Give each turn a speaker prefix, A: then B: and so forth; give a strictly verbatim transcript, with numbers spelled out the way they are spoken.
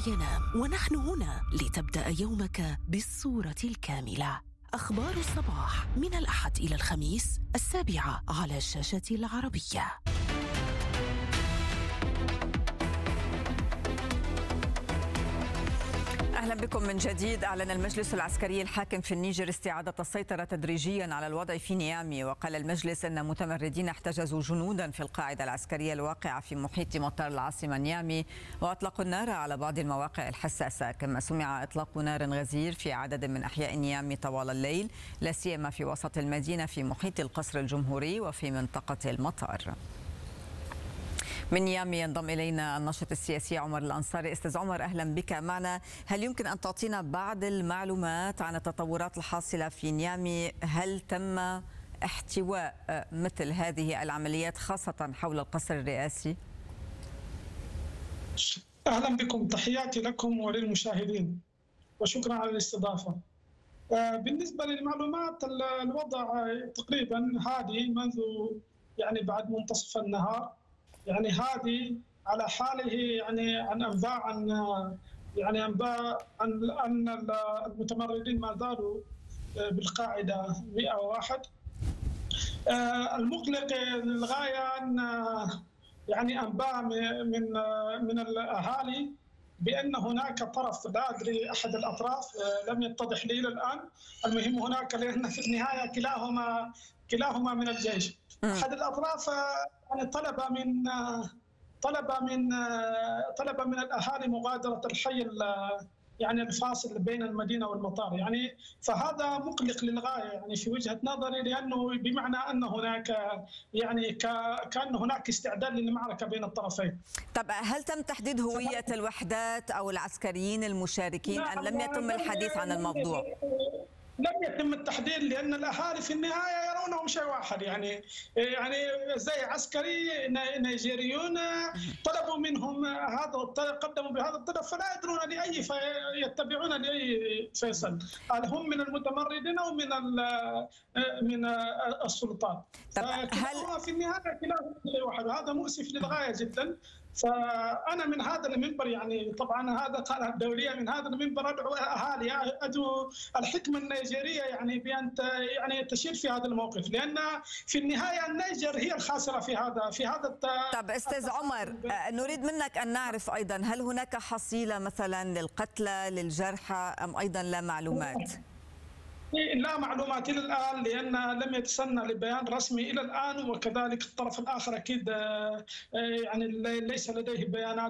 A: ينام، ونحن هنا لتبدأ يومك بالصورة الكاملة. أخبار الصباح من الأحد إلى الخميس السابعة على الشاشة العربية.
B: أهلا بكم من جديد. أعلن المجلس العسكري الحاكم في النيجر استعادة السيطرة تدريجيا على الوضع في نيامي. وقال المجلس أن متمردين احتجزوا جنودا في القاعدة العسكرية الواقعة في محيط مطار العاصمة نيامي، وأطلقوا النار على بعض المواقع الحساسة. كما سمع إطلاق نار غزير في عدد من أحياء نيامي طوال الليل، لا سيما في وسط المدينة في محيط القصر الجمهوري وفي منطقة المطار. من نيامي ينضم إلينا الناشط السياسي عمر الأنصاري. أستاذ عمر، أهلا بك معنا. هل يمكن أن تعطينا بعض المعلومات عن التطورات الحاصلة في نيامي؟ هل تم احتواء مثل هذه العمليات خاصة حول القصر الرئاسي؟
C: أهلا بكم، تحياتي لكم وللمشاهدين وشكرا على الاستضافة. بالنسبة للمعلومات، الوضع تقريبا هادي منذ يعني بعد منتصف النهار، يعني هادي على حاله، يعني عن انباء عن يعني انباء عن ان المتمردين ما زالوا بالقاعده مئة وواحد. المقلق للغايه ان يعني انباء من من الاهالي بان هناك طرف، لا ادري احد الاطراف، لم يتضح لي الى الان. المهم هناك، لان في النهايه كلاهما كلاهما من الجيش. احد الاطراف يعني طلب من طلب من طلب من الاهالي مغادره الحي يعني الفاصل بين المدينه والمطار، يعني فهذا مقلق للغايه يعني في وجهه نظري، لانه بمعنى ان هناك يعني كان هناك استعداد للمعركه بين الطرفين.
B: طب هل تم تحديد هويه الوحدات او العسكريين المشاركين ام لم يتم الحديث عن الموضوع؟
C: لم يتم التحديد، لان الاهالي في النهايه يرونهم شيء واحد، يعني يعني زي عسكري نيجيريون طلبوا منهم هذا، قدموا بهذا الطلب، فلا يدرون لاي يتبعون لاي فيصل، هل هم من المتمردين او من من السلطات. هل في النهايه كلاهما شيء واحد، وهذا مؤسف للغايه جدا. فانا من هذا المنبر، يعني طبعا هذا قناه دوليه، من هذا المنبر ادعو اهالي، ادعو الحكمه النيجيريه يعني بان يعني تشير في هذا الموقف، لان في النهايه النيجر هي الخاسره في هذا في هذا الت...
B: طب استاذ عمر، نريد منك ان نعرف ايضا، هل هناك حصيله مثلا للقتلى للجرحى ام ايضا لا معلومات؟
C: لا معلومات الى الان، لان لم يتسنى لبيان رسمي الى الان، وكذلك الطرف الاخر اكيد يعني ليس لديه بيانات